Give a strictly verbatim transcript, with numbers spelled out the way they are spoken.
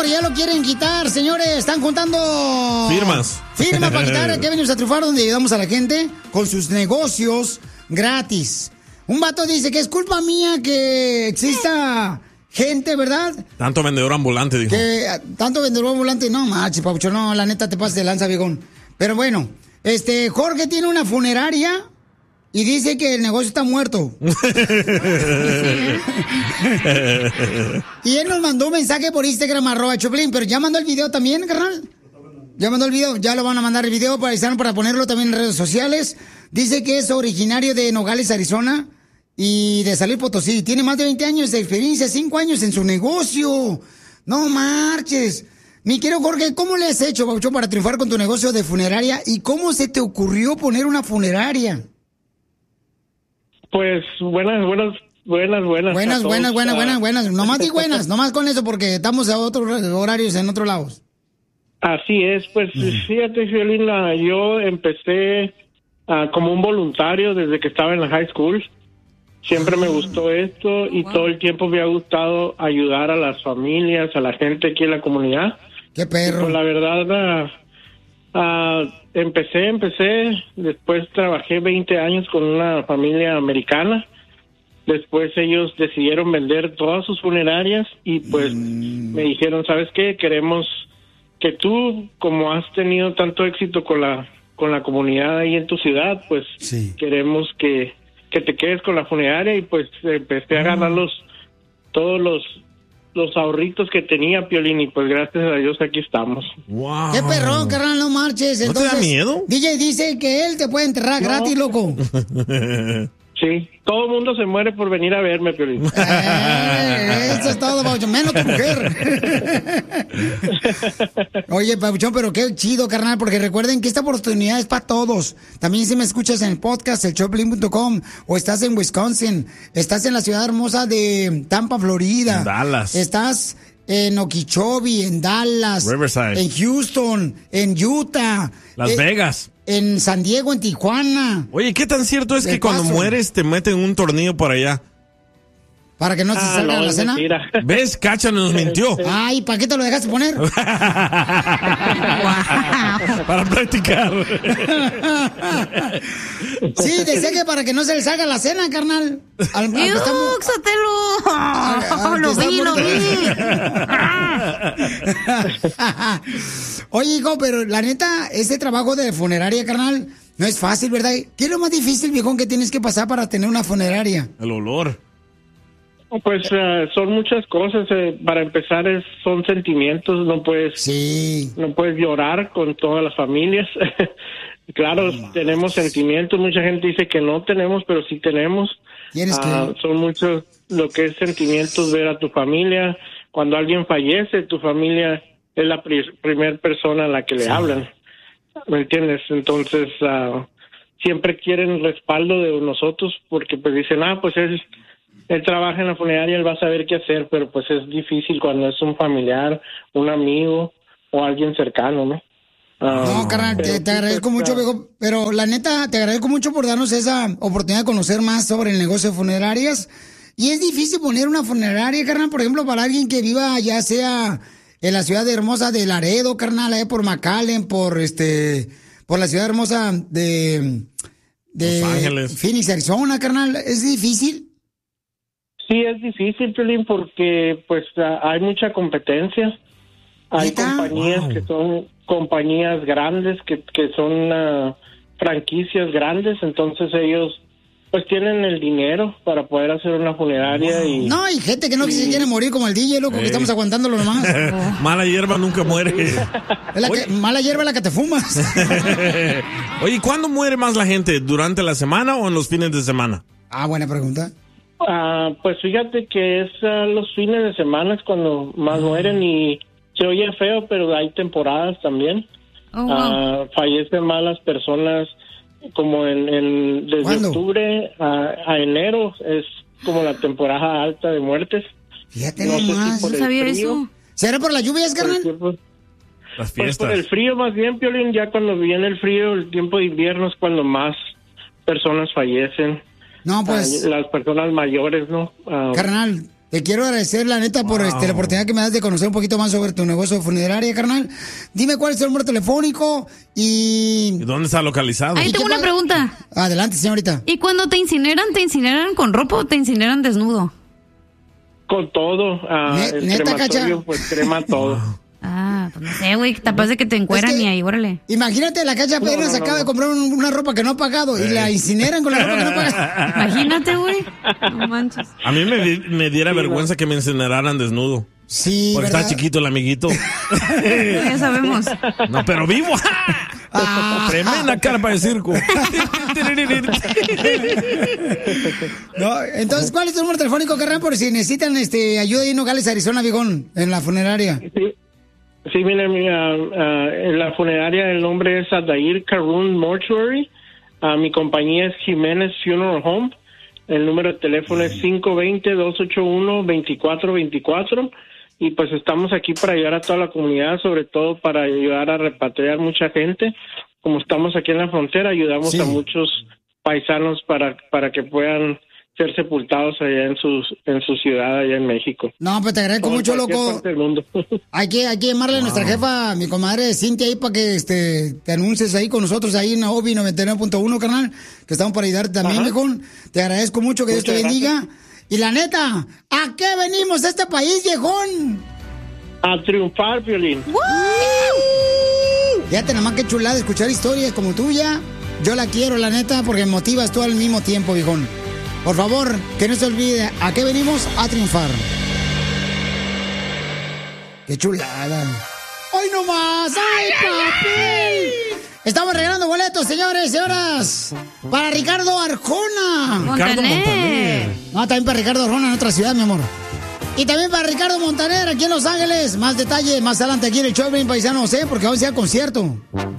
porque ya lo quieren quitar, señores. Están juntando firmas. Firmas para quitar a Kevin a triunfar, donde ayudamos a la gente con sus negocios gratis. Un vato dice que es culpa mía que exista gente, ¿verdad? Tanto vendedor ambulante, dijo. Que tanto vendedor ambulante, no, machi, Paucho, no, la neta te pasas de lanza, viejón. Pero bueno, este, Jorge tiene una funeraria y dice que el negocio está muerto. Y él nos mandó un mensaje por Instagram, arroba Choplin, pero ya mandó el video también, carnal. Ya mandó el video, ya lo van a mandar el video para, para ponerlo también en redes sociales. Dice que es originario de Nogales, Arizona, y de San Luis Potosí. Tiene más de veinte años de experiencia, cinco años en su negocio. No marches. Mi querido Jorge, ¿cómo le has hecho, Pauchón, para triunfar con tu negocio de funeraria? ¿Y cómo se te ocurrió poner una funeraria? Pues buenas, buenas, buenas, buenas. Buenas, buenas, buenas, buenas, buenas. Nomás di buenas, nomás con eso, porque estamos a otros horarios en otros lados. Así es, pues fíjate, Fiolina, yo empecé uh, como un voluntario desde que estaba en la high school. Siempre me gustó esto y wow. todo el tiempo me ha gustado ayudar a las familias, a la gente aquí en la comunidad. ¡Qué perro! Y pues la verdad, uh, uh, empecé, empecé, después trabajé veinte años con una familia americana. Después ellos decidieron vender todas sus funerarias y pues mm. me dijeron, ¿sabes qué? Queremos que tú, como has tenido tanto éxito con la con la comunidad ahí en tu ciudad, pues sí. queremos que, que te quedes con la funeraria. Y pues empecé a ganar los todos los los ahorritos que tenía, Piolín, y pues gracias a Dios aquí estamos. Wow. ¡Qué perrón, carnal, no marches! Entonces, ¿no te da miedo? D J dice que él te puede enterrar no. gratis, loco. Sí, todo el mundo se muere por venir a verme, Piolín. Eh, eso es todo, Pauchón, menos tu mujer. Oye, Pauchón, pero qué chido, carnal, porque recuerden que esta oportunidad es para todos. También si me escuchas en el podcast, el choplin punto com, o estás en Wisconsin, estás en la ciudad hermosa de Tampa, Florida. En Dallas. Estás en Okeechobee, en Dallas. Riverside. En Houston, en Utah. Las eh, Vegas. En San Diego, en Tijuana. Oye, ¿qué tan cierto es que cuando mueres te meten un tornillo por allá? Para que no se ah, salga no, la cena. Mentira. ¿Ves? Cacha nos mintió. Ay, ¿para qué te lo dejaste poner? Para practicar. Sí, decía que para que no se le salga la cena, carnal. Al, al ¡Úxatelo! Lo vi, lo vi. Oye, hijo, pero la neta, ese trabajo de funeraria, carnal, no es fácil, ¿verdad? ¿Qué es lo más difícil, viejón, que tienes que pasar para tener una funeraria? El olor. Pues uh, son muchas cosas. Eh, para empezar, es, son sentimientos. No puedes, sí. no puedes llorar con todas las familias. Claro, oh, tenemos sentimientos. Mucha gente dice que no tenemos, pero sí tenemos. Tienes que... uh, son muchos lo que es sentimientos, ver a tu familia. Cuando alguien fallece, tu familia es la pri- primer persona a la que le sí. hablan. ¿Me entiendes? Entonces, uh, siempre quieren respaldo de nosotros porque pues dicen, ah, pues es... él trabaja en la funeraria, él va a saber qué hacer, pero pues es difícil cuando es un familiar, un amigo o alguien cercano, ¿no? Uh, no, carnal, te, te agradezco mucho, viejo, pero la neta, te agradezco mucho por darnos esa oportunidad de conocer más sobre el negocio de funerarias. Y es difícil poner una funeraria, carnal, por ejemplo, para alguien que viva ya sea en la ciudad hermosa de Laredo, carnal, allá por McAllen, por este, por la ciudad hermosa de, de Los Ángeles, Phoenix, Arizona, carnal, ¿es difícil? Sí, es difícil, Piolín, porque pues uh, hay mucha competencia. Hay ¿Neta? compañías wow. que son compañías grandes, que, que son uh, franquicias grandes, entonces ellos pues tienen el dinero para poder hacer una funeraria. Wow. y No, hay gente que no y... se quiere morir como el D J, loco, hey. que estamos aguantándolo nomás. Mala hierba nunca muere. Es la que, mala hierba es la que te fumas. Oye, ¿cuándo muere más la gente? ¿Durante la semana o en los fines de semana? Ah, buena pregunta. Uh, pues fíjate que es uh, los fines de semana es cuando más mueren y se oye feo, pero hay temporadas también. Oh, wow. uh, fallecen más las personas como en, en desde ¿Cuándo? octubre a, a enero es como la temporada alta de muertes. Fíjate no nomás, si no sabía eso. ¿Será por las lluvias, carnal? Pues, las pues fiestas. por el frío más bien, Piolín, ya cuando viene el frío, el tiempo de invierno es cuando más personas fallecen. No, pues... Uh, las personas mayores, ¿no? Uh, carnal, Te quiero agradecer, la neta, por Wow. este, la oportunidad que me das de conocer un poquito más sobre tu negocio de funeraria, carnal. Dime cuál es tu número telefónico ¿Y y... dónde está localizado? Ahí ¿Y tengo qué una pa- pregunta. Adelante, señorita. ¿Y cuando te incineran, te incineran con ropa o te incineran desnudo? Con todo, ah, Ne- el neta, crematorio Cacha. pues crema todo. Ah, pues no sé, güey, capaz de que te encueran Es que- y ahí, órale. Imagínate, la Cacha No, apenas no, no, acaba no. de comprar un- una ropa que no ha pagado y la incineran con la ropa que no ha pagado. Imagínate, güey. No manches. A mí me, di- me diera Sí, vergüenza que me incineraran desnudo. Sí, Porque ¿verdad? está chiquito el amiguito. Ya sabemos. No, pero vivo. Ah. Tremenda carpa de circo. No, entonces, ¿cuál es tu número telefónico, carnal? Por si necesitan este, ayuda ahí en Nogales, Arizona, Vigón, en la funeraria. Sí, sí mire, mi, ah, ah, en la funeraria el nombre es Adair Carun Mortuary. Ah, mi compañía es Jiménez Funeral Home. El número de teléfono es cinco dos cero, dos ocho uno, dos cuatro dos cuatro. Y pues estamos aquí para ayudar a toda la comunidad, sobre todo para ayudar a repatriar mucha gente. Como estamos aquí en la frontera, ayudamos Sí. a muchos paisanos para, para que puedan ser sepultados allá en, sus, en su ciudad, allá en México. No, pues te agradezco O en mucho, cualquier loco. parte del mundo. Hay que, hay que llamarle a nuestra jefa, mi comadre Cintia, ahí para que este, te anuncies ahí con nosotros ahí en Obi noventa y nueve punto uno, carnal, que estamos para ayudarte también, Ajá. viejón. Te agradezco mucho, que Dios te Muchas bendiga. Y la neta, ¿a qué venimos a este país, viejón? A triunfar, Piolín. Fíjate nada más que chulada escuchar historias como tuya. Yo la quiero, la neta, porque me motivas tú al mismo tiempo, viejón. Por favor, que no se olvide, ¿a qué venimos? A triunfar. ¡Qué chulada! ¡Hoy no más! ¡Ay, papi! Estamos regalando boletos, señores y señoras, para Ricardo Arjona. Ricardo Montaner. No, también para Ricardo Arjona en otra ciudad, mi amor. Y también para Ricardo Montaner aquí en Los Ángeles. Más detalles más adelante aquí en el show, bien paisanos, ¿eh? Porque vamos a ir al concierto.